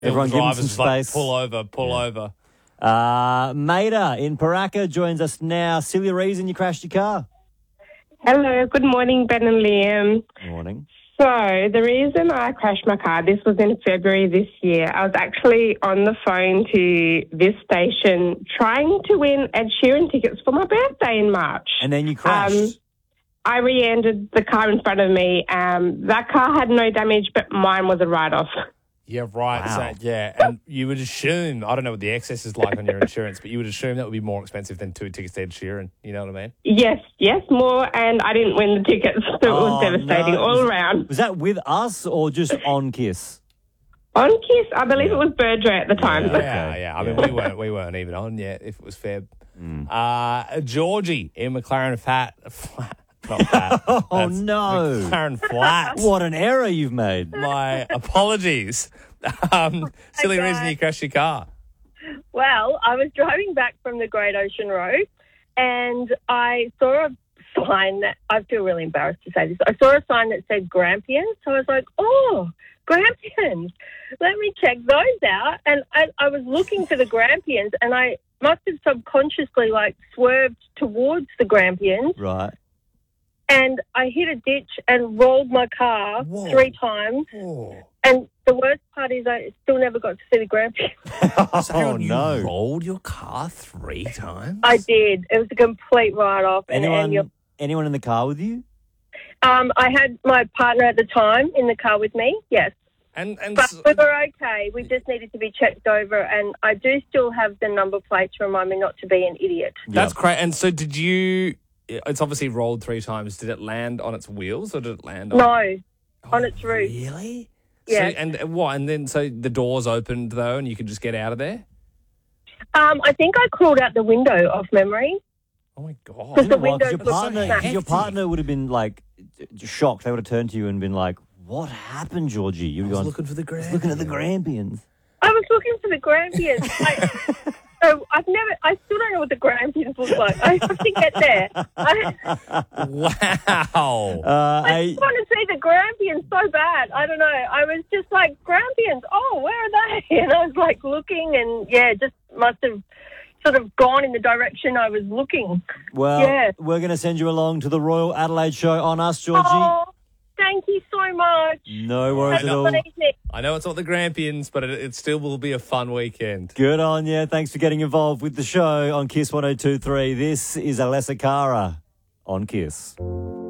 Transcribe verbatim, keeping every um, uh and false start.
Everyone give him some Drivers just like, space. pull over, pull Yeah. over. Uh, Maida in Paraka joins us now. Silly reason you crashed your car. Hello, good morning, Ben and Liam. Morning. So, the reason I crashed my car, this was in February this year. I was actually on the phone to this station trying to win Ed Sheeran tickets for my birthday in March. And then you crashed. Um, I re-ended the car in front of me. Um, that car had no damage, but mine was a write-off. Yeah, right. Wow. So, yeah, and you would assume, I don't know what the excess is like on your insurance, but you would assume that would be more expensive than two tickets to Ed Sheeran. You know what I mean? Yes, yes, more, and I didn't win the tickets, so it Oh, was devastating no. all Was- around. Was that with us or just on Kiss? On Kiss, I believe it was Birdray at the time. Yeah. Yeah, Okay. yeah. I mean, Yeah. we weren't we weren't even on yet if it was Feb. Mm. Uh, Georgie in McLaren Fat. Flat. Not fat. Oh, That's no. McLaren Flat. What an error you've made. My apologies. Um, silly Hi, reason guys. you crashed your car. Well, I was driving back from the Great Ocean Road and I saw a sign that, I feel really embarrassed to say this, I saw a sign that said Grampians. So I was like, oh, Grampians, let me check those out. And I, I was looking for the Grampians and I must have subconsciously like swerved towards the Grampians Right. and I hit a ditch and rolled my car Whoa. three times. Oh, And the worst part is I still never got to see the Grampians. so hang Oh, on, you no. rolled your car three times? I did. It was a complete write-off. And, and Anyone, you're- anyone in the car with you? um, I had my partner at the time in the car with me, yes. And, and But so- we were okay. We just needed to be checked over. And I do still have the number plates to remind me not to be an idiot. that's Yep. great. And so did you, it's obviously rolled three times. Did it land on its wheels or did it land on? No, on its roof. Really? Yeah. So, and and what? And then so the doors opened though, and you could just get out of there. Um, I think I crawled out the window off memory. Oh my god! Because the Well, 'cause windows your were partner, smashed. 'cause your partner would have been like shocked. They would have turned to you and been like, "What happened, Georgie?" You'd I have was gone, looking for the "I grand. was looking at the Grampians." I was looking for the Grampians. I, so I've never, I still don't know what the Grampians look like. I have to get there. I, Wow. Uh, I hey, just want to see the Grampians so bad. I don't know. I was just like, Grampians, oh, where are they? And I was like looking and, yeah, just must have sort of gone in the direction I was looking. well, Yeah. we're going to send you along to the Royal Adelaide show on us, Georgie. Oh, thank you so much. No worries Have at a all. good evening. I know it's not the Grampians, but it, it still will be a fun weekend. Good on you. Thanks for getting involved with the show on Kiss one oh two three. This is Alessa Cara on Kiss.